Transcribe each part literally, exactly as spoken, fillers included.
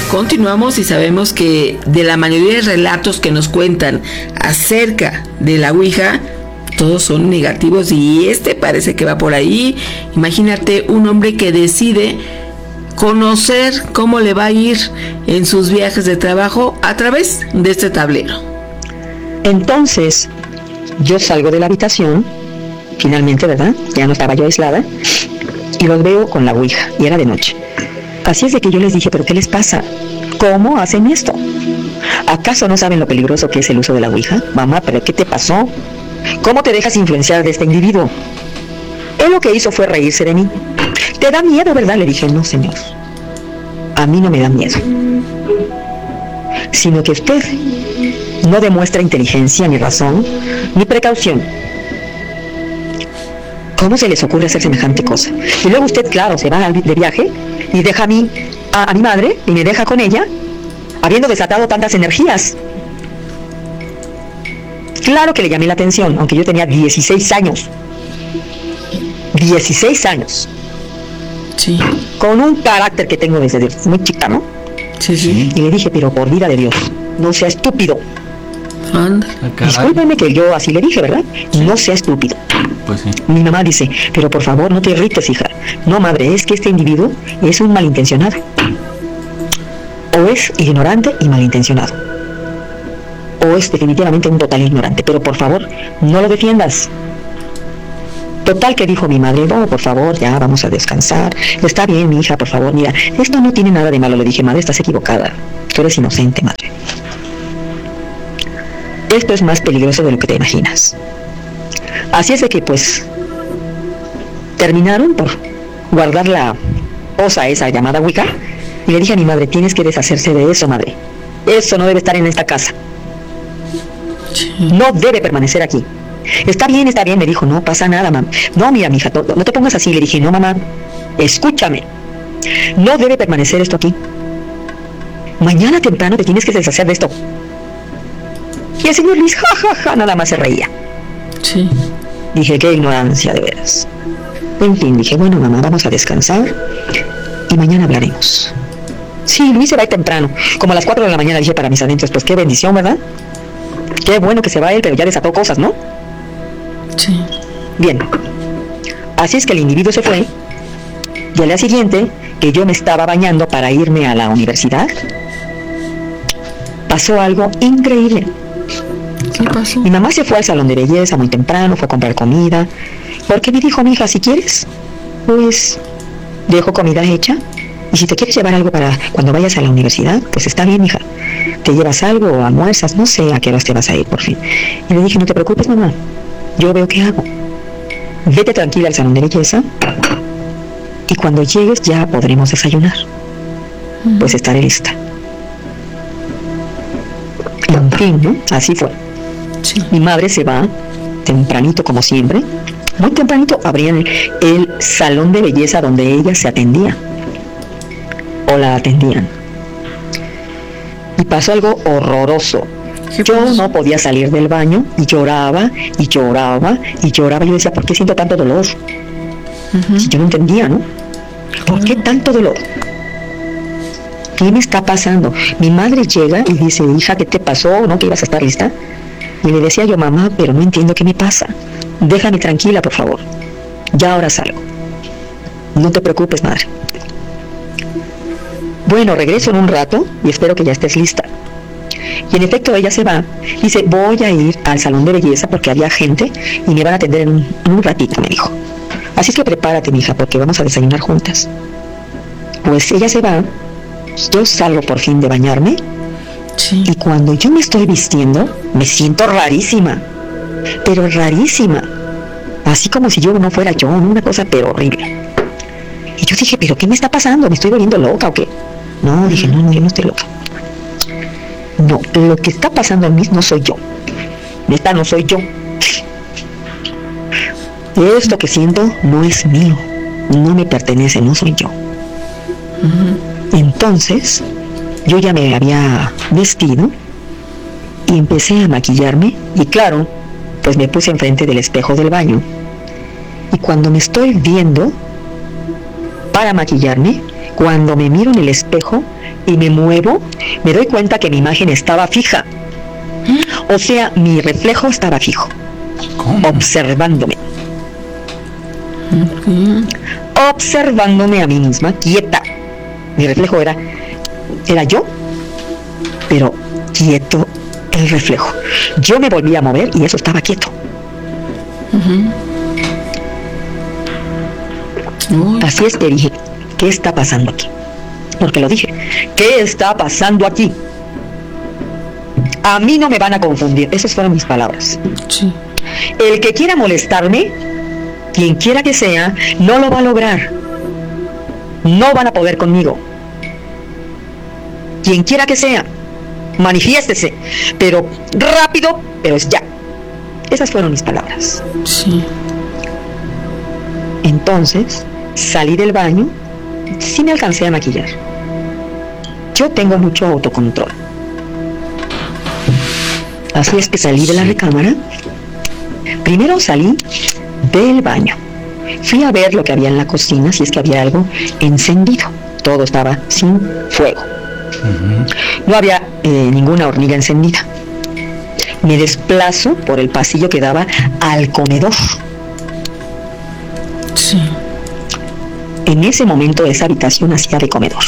Continuamos y sabemos que de la mayoría de relatos que nos cuentan acerca de la Ouija, todos son negativos y este parece que va por ahí. Imagínate un hombre que decide conocer cómo le va a ir en sus viajes de trabajo a través de este tablero. Entonces, yo salgo de la habitación, finalmente, ¿verdad? Ya no estaba yo aislada, y los veo con la Ouija, y era de noche. Así es de que yo les dije, ¿pero qué les pasa? ¿Cómo hacen esto? ¿Acaso no saben lo peligroso que es el uso de la Ouija? Mamá, ¿pero qué te pasó? ¿Cómo te dejas influenciar de este individuo? Él lo que hizo fue reírse de mí. ¿Te da miedo, verdad? Le dije, no, señor. A mí no me da miedo. Sino que usted no demuestra inteligencia, ni razón, ni precaución. ¿Cómo se les ocurre hacer semejante cosa? Y luego usted, claro, se va de viaje y deja a mí, a, a mi madre, y me deja con ella, habiendo desatado tantas energías. Claro que le llamé la atención, aunque yo tenía dieciséis años. dieciséis años. Sí. Con un carácter que tengo desde muy chica, ¿no? Sí, sí. Y le dije, pero por vida de Dios, no sea estúpido. Anda. Discúlpeme que yo así le dije, ¿verdad? Sí. No sea estúpido. Pues sí. Mi mamá dice, pero por favor no te irrites, hija. No, madre, es que este individuo es un malintencionado. O es ignorante y malintencionado. O es definitivamente un total ignorante. Pero por favor, no lo defiendas. Total que dijo mi madre, no, por favor, ya vamos a descansar. Está bien, mi hija, por favor, mira, esto no tiene nada de malo. Le dije, madre, estás equivocada. Tú eres inocente, madre. Esto es más peligroso de lo que te imaginas. Así es de que, pues, terminaron por guardar la cosa esa llamada Ouija. Y le dije a mi madre, tienes que deshacerse de eso, madre. Eso no debe estar en esta casa. No debe permanecer aquí. Está bien, está bien, me dijo, no pasa nada, mamá. No, mira, mija, no, no te pongas así. Le dije, no, mamá, escúchame. No debe permanecer esto aquí. Mañana temprano te tienes que deshacer de esto. Y el señor Luis, ja, ja, ja, nada más se reía. Sí. Dije, qué ignorancia, de veras. En fin, dije, bueno, mamá, vamos a descansar y mañana hablaremos. Sí, Luis se va a ir temprano, como a las cuatro de la mañana, dije para mis adentros, pues qué bendición, ¿verdad? Qué bueno que se va él, pero ya desató cosas, ¿no? Sí. Bien. Así es que el individuo se fue, y al día siguiente, que yo me estaba bañando para irme a la universidad, pasó algo increíble. ¿Qué pasó? Mi mamá se fue al salón de belleza muy temprano, fue a comprar comida, porque me dijo, mi hija, si quieres, pues dejo comida hecha, y si te quieres llevar algo para cuando vayas a la universidad, pues está bien, hija. Te llevas algo o almuerzas, no sé a qué horas te vas a ir, por fin. Y le dije, no te preocupes, mamá, yo veo qué hago. Vete tranquila al salón de belleza, y cuando llegues ya podremos desayunar. Mm. Pues estaré lista. En fin, ¿no? Así fue. Sí. Mi madre se va tempranito, como siempre. Muy tempranito abrían el, el salón de belleza donde ella se atendía. O la atendían. Y pasó algo horroroso. Yo no podía salir del baño y lloraba, y lloraba, y lloraba. Y yo decía, ¿por qué siento tanto dolor? Uh-huh. Si yo no entendía, ¿no? ¿Por qué tanto dolor? ¿Qué me está pasando? Mi madre llega y dice, hija, ¿qué te pasó? ¿No? ¿Que ibas a estar lista? Y le decía yo, mamá, pero no entiendo qué me pasa. Déjame tranquila, por favor. Ya ahora salgo. No te preocupes, madre. Bueno, regreso en un rato y espero que ya estés lista. Y en efecto ella se va. Dice, voy a ir al salón de belleza porque había gente y me van a atender en un, en un ratito, me dijo. Así es que prepárate, mija, porque vamos a desayunar juntas. Pues ella se va. Yo salgo por fin de bañarme. Sí. Y cuando yo me estoy vistiendo, me siento rarísima. Pero rarísima. Así como si yo no fuera yo, una cosa pero horrible. Y yo dije, ¿pero qué me está pasando? ¿Me estoy volviendo loca o qué? No, dije, no, no, yo no estoy loca. No, lo que está pasando en mí no soy yo. Esta no soy yo. Esto que siento no es mío. No me pertenece, no soy yo. Uh-huh. Entonces, yo ya me había vestido y empecé a maquillarme. Y claro, pues me puse enfrente del espejo del baño. Y cuando me estoy viendo para maquillarme, Cuando me miro en el espejo y me muevo, me doy cuenta que mi imagen estaba fija. O sea, mi reflejo estaba fijo. ¿Cómo? Observándome. Uh-huh. Observándome a mí misma, quieta. Mi reflejo era, era yo, pero quieto el reflejo. Yo me volví a mover y eso estaba quieto. Uh-huh. Así es que dije, ¿qué está pasando aquí? Porque lo dije, ¿qué está pasando aquí? A mí no me van a confundir. Esas fueron mis palabras. Sí. El que quiera molestarme, quien quiera que sea, no lo va a lograr. No van a poder conmigo. Quien quiera que sea, manifiéstese, pero rápido, pero es ya. Esas fueron mis palabras. Sí. Entonces, salí del baño, sí me alcancé a maquillar. Yo tengo mucho autocontrol. Así es que salí de la recámara. Primero salí del baño. Fui a ver lo que había en la cocina, si es que había algo encendido. Todo estaba sin fuego. Uh-huh. No había eh, ninguna hornilla encendida. Me desplazo por el pasillo que daba al comedor. Sí. En ese momento esa habitación hacía de comedor.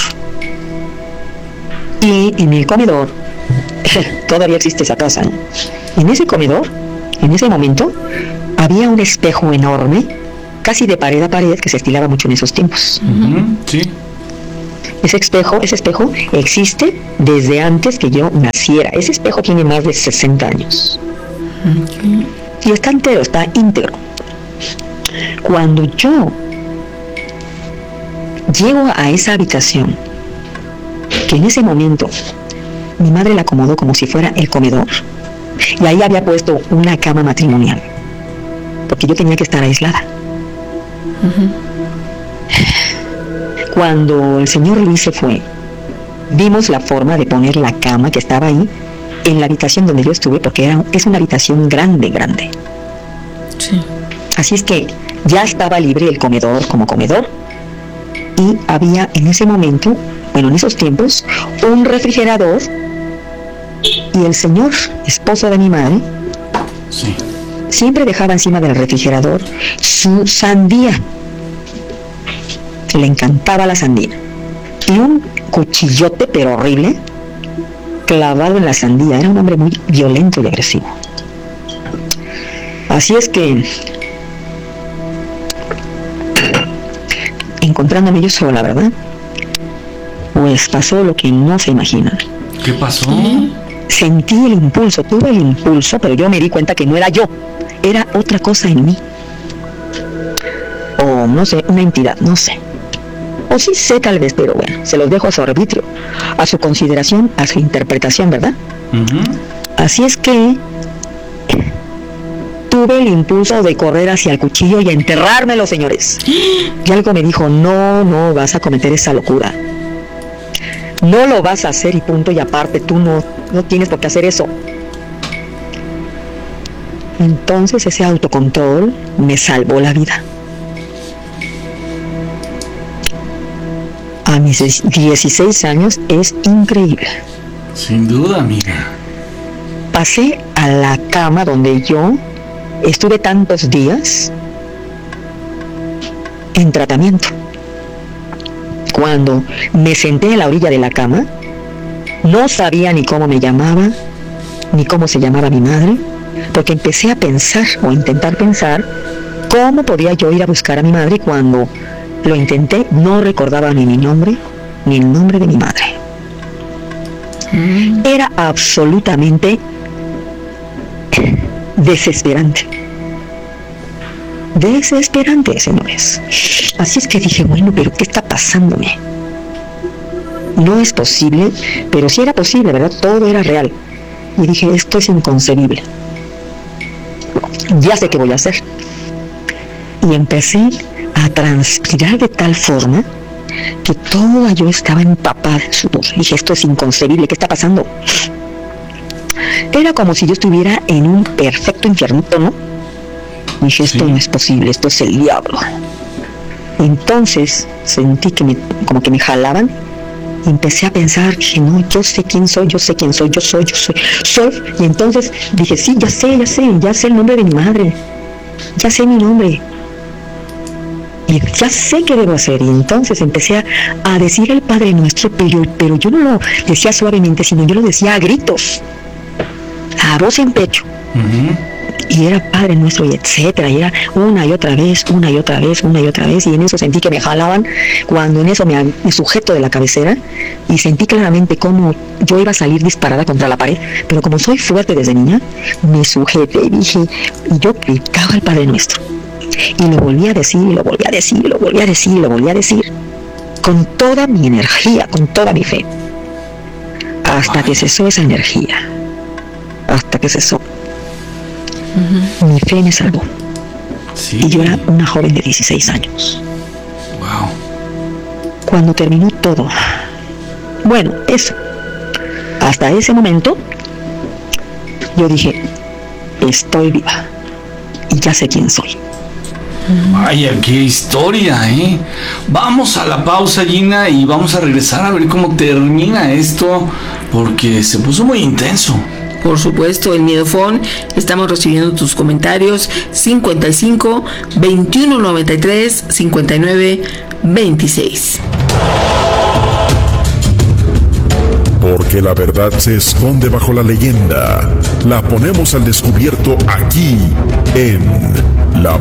Y en el comedor, todavía existe esa casa, ¿eh? En ese comedor, en ese momento, había un espejo enorme, casi de pared a pared, que se estilaba mucho en esos tiempos. Uh-huh. Sí. Ese espejo, ese espejo existe desde antes que yo naciera. Ese espejo tiene más de sesenta años. Okay. Y está entero, está íntegro. Cuando yo llego a esa habitación, que en ese momento mi madre la acomodó como si fuera el comedor, y ahí había puesto una cama matrimonial, porque yo tenía que estar aislada. Uh-huh. Cuando el señor Luis se fue, vimos la forma de poner la cama que estaba ahí en la habitación donde yo estuve, porque era, es una habitación grande, grande. Sí. Así es que ya estaba libre el comedor como comedor, y había en ese momento, bueno, en esos tiempos, un refrigerador, y el señor, esposo de mi madre, sí, siempre dejaba encima del refrigerador su sandía. Le encantaba la sandía. Y un cuchillote, pero horrible, clavado en la sandía. Era un hombre muy violento y agresivo. Así es que, encontrándome yo sola, ¿verdad? Pues pasó lo que no se imaginan. ¿Qué pasó? Sentí el impulso, tuve el impulso, pero yo me di cuenta que no era yo, era otra cosa en mí. O no sé, una entidad, no sé. O sí sé tal vez, pero bueno, se los dejo a su arbitrio, a su consideración, a su interpretación, ¿verdad? Uh-huh. Así es que tuve el impulso de correr hacia el cuchillo y enterrármelo, señores. Y algo me dijo, no, no vas a cometer esa locura. No lo vas a hacer y punto, y aparte tú no, no tienes por qué hacer eso. Entonces ese autocontrol me salvó la vida. A mis dieciséis años es increíble. Sin duda, amiga. Pasé a la cama donde yo estuve tantos días en tratamiento. Cuando me senté en la orilla de la cama, no sabía ni cómo me llamaba, ni cómo se llamaba mi madre, porque empecé a pensar o a intentar pensar cómo podía yo ir a buscar a mi madre. Cuando lo intenté, no recordaba ni mi nombre, ni el nombre de mi madre. Mm. Era absolutamente desesperante. Desesperante, señores. Así es que dije, bueno, pero ¿qué está pasándome? No es posible, pero sí era posible, ¿verdad? Todo era real. Y dije, esto es inconcebible. Ya sé qué voy a hacer. Y empecé a transpirar de tal forma que toda yo estaba empapada en sudor. Dije, esto es inconcebible, ¿qué está pasando? Era como si yo estuviera en un perfecto infiernito, ¿no? Dije, esto sí. No es posible, esto es el diablo. Entonces sentí que me, como que me jalaban. Y empecé a pensar que no, yo sé quién soy, yo sé quién soy, yo soy, yo soy, soy. Y entonces dije, sí, ya sé, ya sé, ya sé el nombre de mi madre. Ya sé mi nombre. Y ya sé qué debo hacer. Y entonces empecé a, a decir el Padre Nuestro, pero, pero yo no lo decía suavemente, sino yo lo decía a gritos, a voz en pecho. Uh-huh. Y era Padre Nuestro, y etcétera. Y era una y otra vez, una y otra vez, una y otra vez. Y en eso sentí que me jalaban, cuando en eso me, me sujeto de la cabecera. Y sentí claramente cómo yo iba a salir disparada contra la pared. Pero como soy fuerte desde niña, me sujeté y dije, y yo gritaba el Padre Nuestro. Y lo volví a decir, y lo volví a decir, y lo volví a decir, y lo volví a decir. Con toda mi energía, con toda mi fe. Hasta que cesó esa energía. Hasta que cesó. Uh-huh. Mi fe me salvó. Sí. Y yo era una joven de dieciséis años. Wow. Cuando terminó todo, bueno, eso, hasta ese momento, yo dije, estoy viva y ya sé quién soy. Vaya, qué historia, ¿eh? Vamos a la pausa, Gina, y vamos a regresar a ver cómo termina esto, porque se puso muy intenso. Por supuesto, el Miedofón. Estamos recibiendo tus comentarios. cincuenta y cinco, veintiuno noventa y tres, cincuenta y nueve, veintiséis. Porque la verdad se esconde bajo la leyenda. La ponemos al descubierto aquí, en La